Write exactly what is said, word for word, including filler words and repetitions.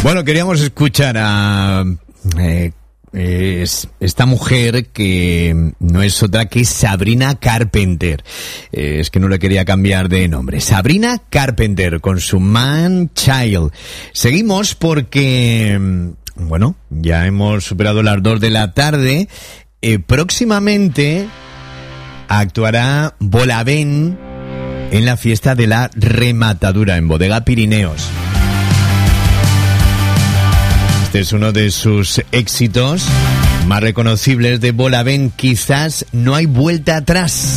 Bueno, queríamos escuchar a eh, es esta mujer que no es otra que Sabrina Carpenter. Eh, es que no le quería cambiar de nombre. Sabrina Carpenter con su Man Child. Seguimos porque, bueno, ya hemos superado las dos de la tarde. Eh, próximamente actuará Bolavén en la fiesta de la rematadura en Bodega Pirineos. Este es uno de sus éxitos más reconocibles de Bolavén. Quizás no hay vuelta atrás.